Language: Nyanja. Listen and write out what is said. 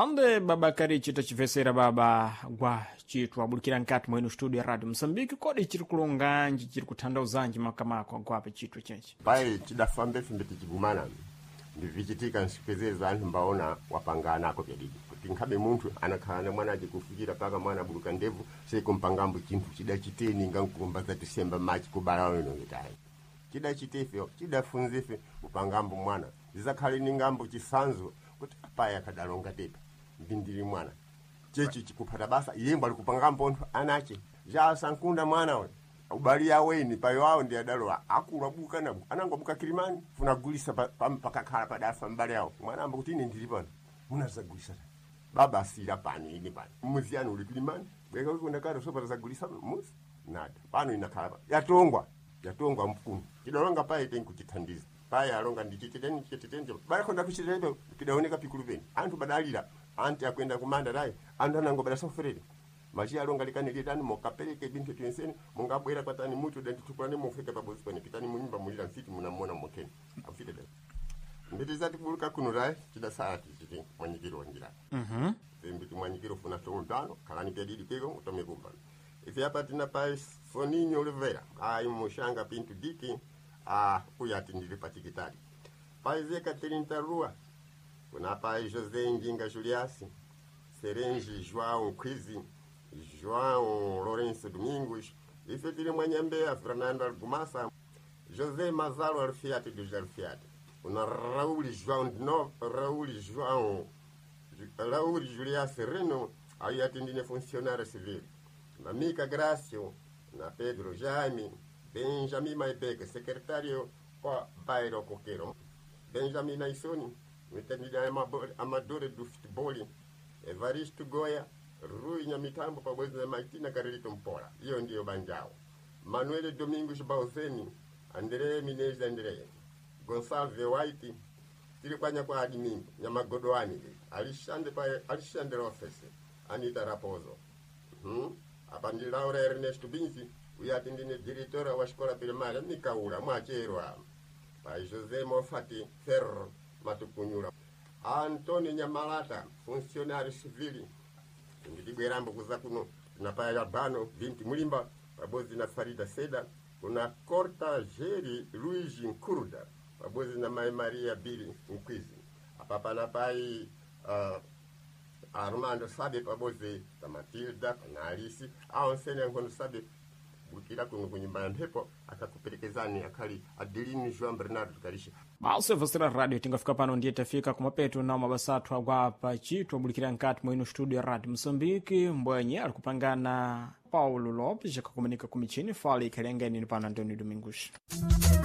ande babakari chita chivesera baba gwa chitu abulikira nkati mwenu studio ya Radio Msambiki kodi chiri kulunganji chiri kuthandauzanji makamako agwape chitu chenchi pai chidafambe fimbe tichigumana ndivichitika nsipezeza anthu mbaona wapangana ako pyadidi kuti nkhabe munthu anakhala na mwana kufikira paka mwana buluka ndevu sekumpangambo chinthu chidachiteni ngankumba za Disemba Machi kubala weno ngitayi chidachitefe chidafunzefe upangambo mwana zizakhale ni ngambo chisanzo kuti apaya kadalonga tepa mbindiri mwana chechi chikuphata basa yembo alikupangambo nthu anache ja sankunda mwana we ubali yaweni payo wao ndi adalowa akulabuka na anangobuka Kilimani funa gulisa pakakhala padafa mbali yao mwana amba kuti ine ndili pano munazagulisa baba asira pani ine pani muziyani uli Kilimani bweka kwenda karo sopa zagulisa muzi nada pano inakhala yatongwa mfumu kidalonga paye tenkuchithandiza paye alonga ndichichiteni chichiteni bali konda kuchitebe kidaoneka pikuluveni anthu badalira anti akwenda kumanda naye anthu anango badasoferere maji alonga likanilitani mokapeleke bintu tuyenseni mungabwera patani mutu denti tukulane mufike pabozi pene pitani munyumba mulira mfiti munamona mokeni afite de mbiti zati buluka kunurai chida saati chiti mwanyikiro wanjira mbiti mwanyikiro funa tongano kalani pyadidi kwego utomekumba ifi hapa tina pai Foninho Oliveira ai mushanga pintu diki kuyati ndili pachikitali pai zeka 30 rua kuna pai José Njinga Juliasi Serenji João Quizi João Lourenço Domingos ife tili Mwanyambeya Fernando Algumassa José Mazalo Alfiati do Alfiati una Raul Julias Reno ayati ndine funcionário civil Mamica Gracio na Pedro Jaime Benjamin Maibeke secretário kwa Bairro Coqueiro Benjamin Naisoni mtendida amador do futebol Evaristo Goya Rui Nyamitambo pamoja na Martina Carlito Mpora hiyo ndiyo banjao Manuel Domingos Bauzeni André Minez André Gonçalves White tilikwanya kwa admin Nyamagodoani Alexandre Office Anita Raposo apandi Laura Ernesto Binzi uyati ndine diretora wa escola primária Mikaura mwacherwa pa José Mofati Ferro Matukunyura Antônio Nyamalata funcionário civil ndibwerambo kuza kuno na paya Albano 20 Mulimba pabozi na Farida Seda kuna Corta Geri Luigi Nkuruda pabozi na Mai Maria Bili Nkwizi apapa na pai Armando Sabe pabozi na Matilda na Alice aonsene ngono Sabe bukira kuno kunyumba mpepo akakupelekezani akali Adeline João Bernardo Karishi Mauso vostra radio tingafika pano ndiye tafika kumapeto na mabasatu agwapa chitu abulikira nkati mwino studio ya Radio Msambiki mbwenye alikupangana Paulo Lopes akakomunika kumichini fali ikalengeni ni pana Antônio Domingos